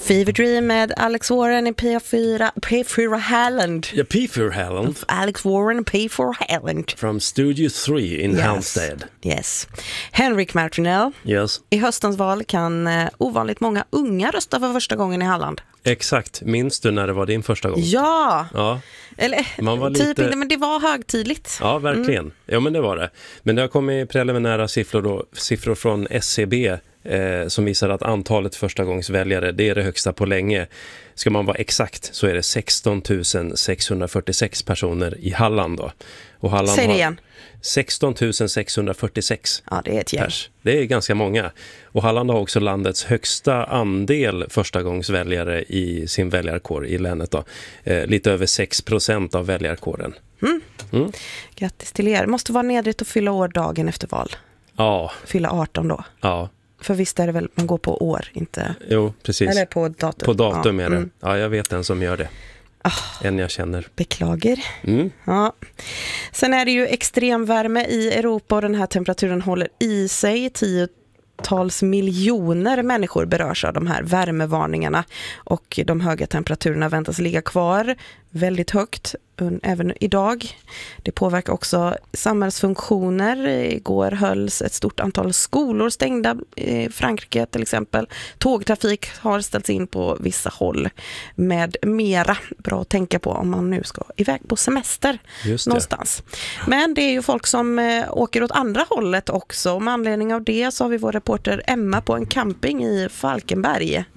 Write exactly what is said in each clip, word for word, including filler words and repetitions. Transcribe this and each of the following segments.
Fever Dream med Alex Warren i P fyra, P fyra Halland. Ja, P fyra Halland. Alex Warren, P fyra Halland. From Studio tre in yes. Halmstad. Yes. Henrik Martinell. Yes. I höstens val kan uh, ovanligt många unga rösta för första gången i Halland. Exakt. Minns du när det var din första gång? Ja. Ja. Eller Man var typ lite... inte, men det var högtidligt. Ja, verkligen. Mm. Ja, men det var det. Men det har kommit preliminära siffror, då, siffror från S C B eh, som visar att antalet förstagångsväljare, det är det högsta på länge. Ska man vara exakt så är det sexton tusen sexhundrafyrtiosex personer i Halland då. Och Halland Säg det har igen. sexton tusen sexhundrafyrtiosex. Ja, det är ett gäng. Pers. Det är ganska många. Och Halland har också landets högsta andel förstagångsväljare i sin väljarkår i länet då. Eh, lite över sex procent av väljarkåren. Mm. Mm. Grattis till er. Måste vara nedrigt att fylla år dagen efter val. Ja. Fylla arton då. Ja. För visst är det väl, man går på år, inte... Jo, precis. Eller på datum. På datum ja. är det. Mm. Ja, jag vet en som gör det. Oh, en jag känner. Beklager. Mm. Ja. Sen är det ju extremvärme i Europa och den här temperaturen håller i sig. Tiotals miljoner människor berörs av de här värmevarningarna och de höga temperaturerna väntas ligga kvar väldigt högt även idag. Det påverkar också samhällsfunktioner. Igår hölls ett stort antal skolor stängda i Frankrike till exempel. Tågtrafik har ställts in på vissa håll med mera. Bra att tänka på om man nu ska iväg på semester någonstans. Men det är ju folk som eh, åker åt andra hållet också. Med anledning av det så har vi vår reporter Emma på en camping i Falkenberg.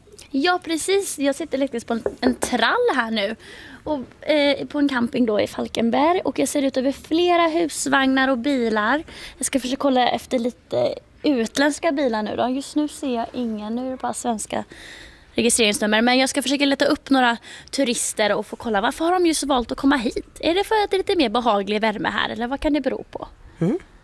Ja, precis. Jag sitter lektis på en, en trall här nu. Och, eh, på en camping då i Falkenberg. Och jag ser ut över flera husvagnar och bilar. Jag ska försöka kolla efter lite utländska bilar nu då. Just nu ser jag ingen. Nu är det bara svenska registreringsnummer. Men jag ska försöka leta upp några turister och få kolla varför har de just valt att komma hit. Är det för att det är lite mer behaglig värme här eller vad kan det bero på? Mm.